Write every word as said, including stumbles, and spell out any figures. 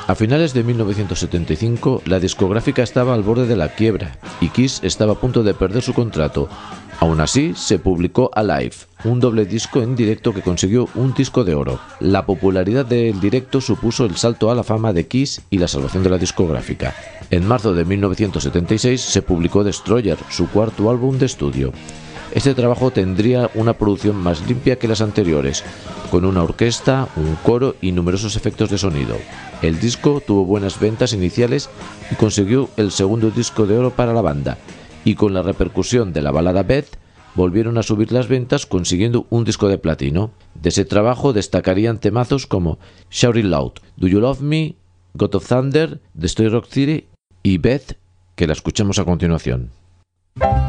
A finales de mil novecientos setenta y cinco, la discográfica estaba al borde de la quiebra y Kiss estaba a punto de perder su contrato. Aún así, se publicó Alive, un doble disco en directo que consiguió un disco de oro. La popularidad del directo supuso el salto a la fama de Kiss y la salvación de la discográfica. En marzo de mil novecientos setenta y seis se publicó Destroyer, su cuarto álbum de estudio. Este trabajo tendría una producción más limpia que las anteriores, con una orquesta, un coro y numerosos efectos de sonido. El disco tuvo buenas ventas iniciales y consiguió el segundo disco de oro para la banda, y con la repercusión de la balada Beth, volvieron a subir las ventas consiguiendo un disco de platino. De ese trabajo destacarían temazos como Shout It Loud, Do You Love Me, God of Thunder, Destroy Rock City y Beth, que la escuchamos a continuación.